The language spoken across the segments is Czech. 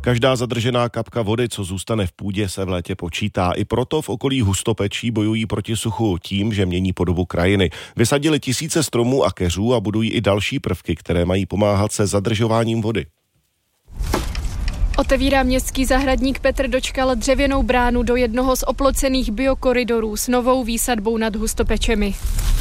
Každá zadržená kapka vody, co zůstane v půdě, se v létě počítá. I proto v okolí Hustopečí bojují proti suchu tím, že mění podobu krajiny. Vysadili tisíce stromů a keřů a budují i další prvky, které mají pomáhat se zadržováním vody. Otevírá městský zahradník Petr Dočkal dřevěnou bránu do jednoho z oplocených biokoridorů s novou výsadbou nad Hustopečemi.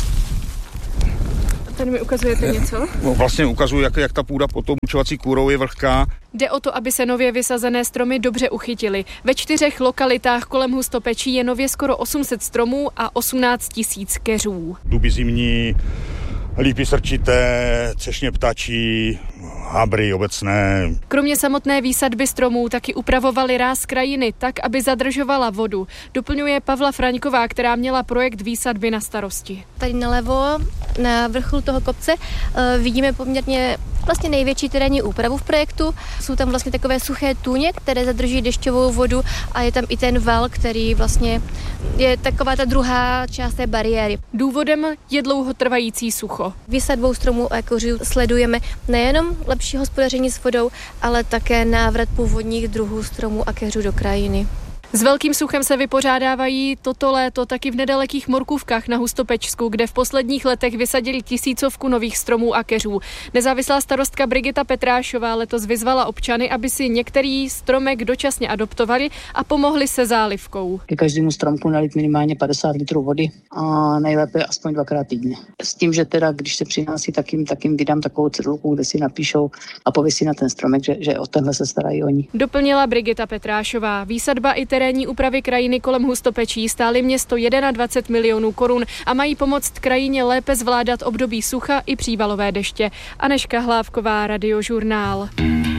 Tady mi ukazujete něco? No, vlastně ukazuju, jak ta půda pod tou mulčovací kůrou je vlhká. Jde o to, aby se nově vysazené stromy dobře uchytily. Ve 4 lokalitách kolem Hustopečí je nově skoro 800 stromů a 18 000 keřů. Duby zimní, lípy srčité, třešně ptačí, habry obecné. Kromě samotné výsadby stromů taky upravovali ráz krajiny tak, aby zadržovala vodu. Doplňuje Pavla Fraňková, která měla projekt výsadby na starosti. Tady nalevo, na vrcholu toho kopce, vidíme poměrně vlastně největší terénní úpravu v projektu. Jsou tam vlastně takové suché tůně, které zadržují dešťovou vodu a je tam i ten val, který vlastně je taková ta druhá část té bariéry. Důvodem je dlouhotrvající sucho. Výsadbou stromů a keřů sledujeme nejenom lepší hospodaření s vodou, ale také návrat původních druhů stromů a keřů do krajiny. S velkým suchem se vypořádávají toto léto taky v nedalekých Morkůvkách na Hustopečsku, kde v posledních letech vysadili 1000 nových stromů a keřů. Nezávislá starostka Brigita Petrášová letos vyzvala občany, aby si některý stromek dočasně adoptovali a pomohli se zálivkou. Ke každému stromku nalít minimálně 50 litrů vody a nejlépe aspoň 2krát týdně. S tím, že teda, když se přihlásí, tak jim vydám takovou cedulku, kde si napíšou a pověsí na ten stromek, že o tenhle se starají oni. Doplnila Brigita Petrášová. Výsadba i terénní úpravy krajiny kolem Hustopečí stály město 21 milionů korun a mají pomoct krajině lépe zvládat období sucha i přívalové deště. Anežka Hlávková, Radiožurnál.